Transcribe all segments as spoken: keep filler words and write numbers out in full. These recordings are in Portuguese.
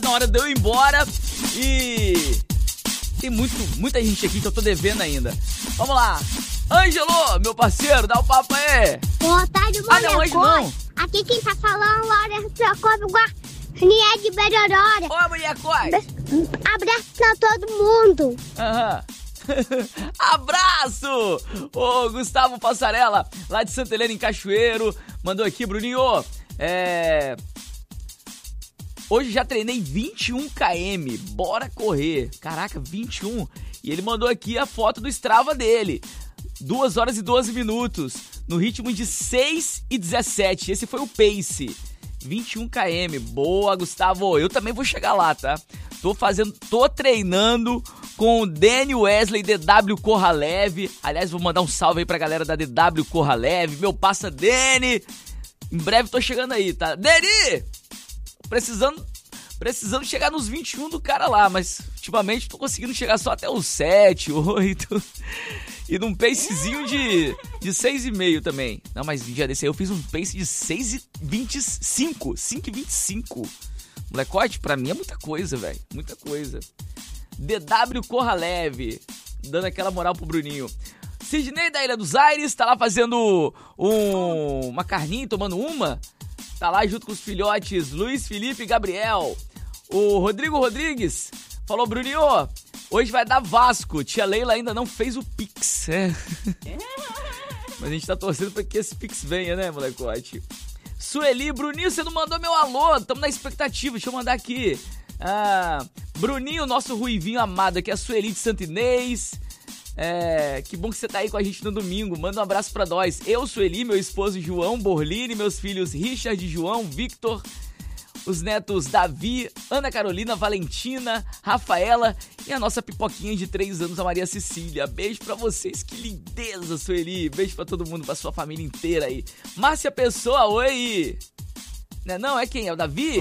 na hora de eu ir embora. E tem muito, muita gente aqui que eu tô devendo ainda. Vamos lá. Ângelo, meu parceiro, dá o um papo aí. Boa tarde, Ah, não, Ângelo não. Aqui quem tá falando, Laura Procópio Guarnier de Belo Horizonte. Ô, mulher, coi. Abraço pra todo mundo. Aham. Abraço! Ô, Gustavo Passarela, lá de Santa Helena, em Cachoeiro, mandou aqui, Bruninho, é... hoje já treinei vinte e um quilômetros, bora correr. Caraca, vinte e um. E ele mandou aqui a foto do Strava dele. duas horas e doze minutos, no ritmo de seis e dezessete. Esse foi o pace. vinte e um quilômetros. Boa, Gustavo. Eu também vou chegar lá, tá? Tô fazendo, tô treinando com o Danny Wesley D W Corra Leve. Aliás, vou mandar um salve aí pra galera da D W Corra Leve. Meu passa, Danny. Em breve tô chegando aí, tá? Danny! Precisando, precisando chegar nos vinte e um do cara lá, mas ultimamente tô conseguindo chegar só até os sete, oito. E num pacezinho de, de seis e meio também. Não, mas no dia desse aí eu fiz um pace de seis e vinte e cinco. cinco e vinte e cinco. Molecote, pra mim é muita coisa, velho. Muita coisa. D W Corra Leve, dando aquela moral pro Bruninho. Sidney da Ilha dos Aires, tá lá fazendo um, uma carninha, tomando uma. Tá lá junto com os filhotes Luiz, Felipe e Gabriel. O Rodrigo Rodrigues falou, Bruninho, hoje vai dar Vasco. Tia Leila ainda não fez o Pix. É. Mas a gente tá torcendo pra que esse Pix venha, né, molecote? Sueli, Bruninho, você não mandou meu alô. Tamo na expectativa, deixa eu mandar aqui. Ah, Bruninho, nosso ruivinho amado aqui, a Sueli de Santo Inês. É, que bom que você tá aí com a gente no domingo. Manda um abraço pra nós. Eu, Sueli, meu esposo João Borlini, meus filhos Richard, João, Victor, os netos Davi, Ana Carolina, Valentina, Rafaela e a nossa pipoquinha de três anos, a Maria Cecília. Beijo pra vocês, que lindeza, Sueli. Beijo pra todo mundo, pra sua família inteira aí. Márcia Pessoa, oi. Não é não? É quem? É o Davi?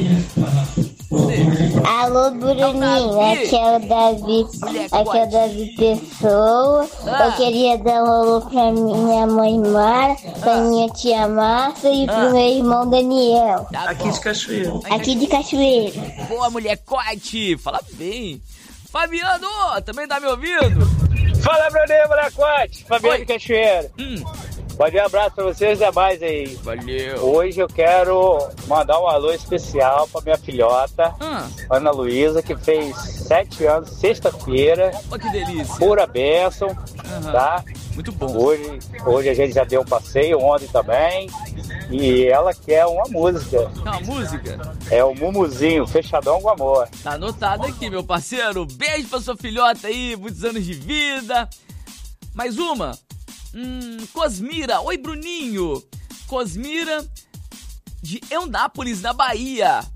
Alô, Bruninho, aqui é o Davi, aqui é o Davi Pessoa. Ah. Eu queria dar um alô pra minha mãe Mara, pra minha tia Márcia e pro Ah. meu irmão Daniel. Tá Aqui bom. de Cachoeiro. Aqui de Cachoeiro. Boa, mulher, cote. Fala bem. Fabiano, também tá me ouvindo? Fala, Bruninho, molecote. Fabiano Oi. de Cachoeira. Hum, Pode um abraço pra vocês e demais aí. valeu. Hoje eu quero mandar um alô especial pra minha filhota, Ah, Ana Luísa, que fez sete anos, sexta-feira. ó que delícia. Pura bênção, Aham. tá? Muito bom. Hoje, hoje a gente já deu um passeio, ontem também. E ela quer uma música. Uma música? É o Mumuzinho, Fechadão com Amor. Tá anotado aqui, meu parceiro. Beijo pra sua filhota aí, muitos anos de vida. Mais uma. Hum, Cosmira. Oi, Bruninho. Cosmira de Eunápolis, na Bahia.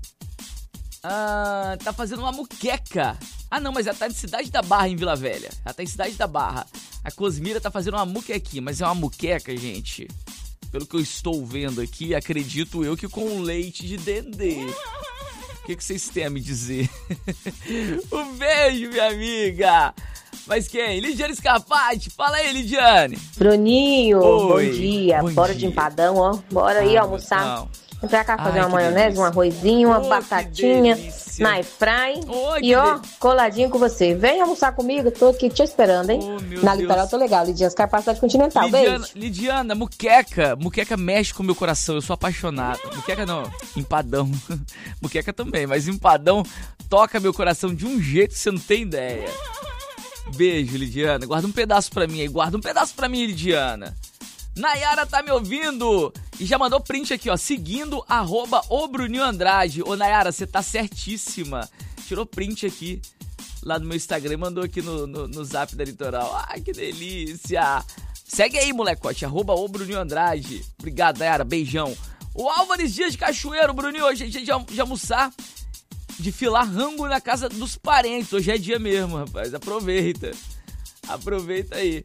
Ah, tá fazendo uma muqueca. Ah, não, mas ela tá em Cidade da Barra, em Vila Velha. Ela tá em Cidade da Barra. A Cosmira tá fazendo uma muquequinha, mas é uma muqueca, gente. Pelo que eu estou vendo aqui, acredito eu que com leite de dendê. O que, que vocês têm a me dizer? Um beijo, minha amiga. Mas quem? Lidiane Scarpati. Fala aí, Lidiane. Bruninho, Oi, bom dia. bom Bora dia. de empadão, ó. Bora aí Ah, almoçar. não. Vem pra cá fazer Ai, uma que maionese, delícia. um arrozinho, uma Oh, que batatinha delícia. na airfry. Oh, que e ó, de- coladinho com você. Vem almoçar comigo, tô aqui te esperando, hein? Oh, meu na Deus. Litoral tô legal, Lidiane Capacidade Continental. Lidiana, Beijo. Lidiana, muqueca. Muqueca mexe com o meu coração, eu sou apaixonado. Muqueca não, empadão. Muqueca também, mas empadão toca meu coração de um jeito que você não tem ideia. Beijo, Lidiana. Guarda um pedaço pra mim aí, guarda um pedaço pra mim, Lidiana. Nayara tá me ouvindo e já mandou print aqui, ó, seguindo arroba o Bruninho Andrade. Ô, Nayara, você tá certíssima. Tirou print aqui lá no meu Instagram e mandou aqui no, no, no zap da Litoral. Ai, que delícia. Segue aí, molecote, arroba o Bruninho Andrade. Obrigado, Nayara, beijão. O Álvares Dias de Cachoeiro, Bruninho, hoje é dia de, de almoçar, de filar rango na casa dos parentes. Hoje é dia mesmo, rapaz, aproveita. Aproveita aí.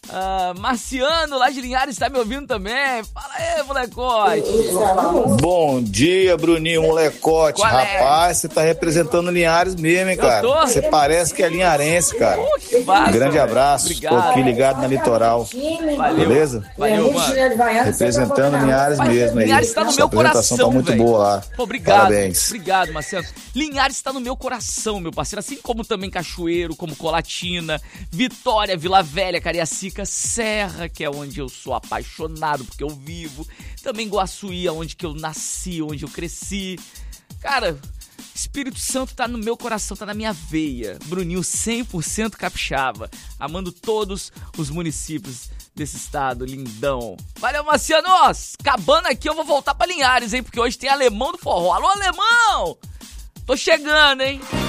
Ah, Marciano, lá de Linhares, tá me ouvindo também. Fala aí, molecote. Bom dia, Bruninho, molecote. Qual é? Rapaz, você tá representando Linhares mesmo, hein, cara? tô? Você parece que é linharense, cara. Pô, que massa, Um grande velho. abraço. Obrigado. Tô aqui ligado na Litoral. Valeu. Beleza? Valeu, mano. Representando Linhares Mas mesmo aí. Linhares tá no Sua meu apresentação coração, tá muito velho. boa lá. Pô, obrigado. Parabéns. Obrigado, Marcelo. Linhares tá no meu coração, meu parceiro. Assim como também Cachoeiro, como Colatina, Vitória, Vila Velha, Cariacica, Serra, que é onde eu sou apaixonado, porque eu vivo. Também Guaçuí, onde que eu nasci, onde eu cresci. Cara, Espírito Santo tá no meu coração, tá na minha veia. Bruninho cem por cento capixaba, amando todos os municípios desse estado lindão. Valeu, Marciano! Acabando aqui, eu vou voltar pra Linhares, hein? Porque hoje tem Alemão do Forró. Alô, Alemão! Tô chegando, hein?